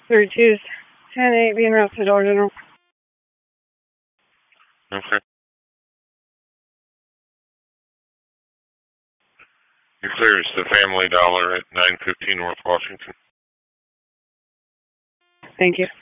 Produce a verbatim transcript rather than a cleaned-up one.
thirty-two, ten eight being routed to Dollar General. Okay. You're clear. It's the Family Dollar at nine fifteen North Washington. Thank you.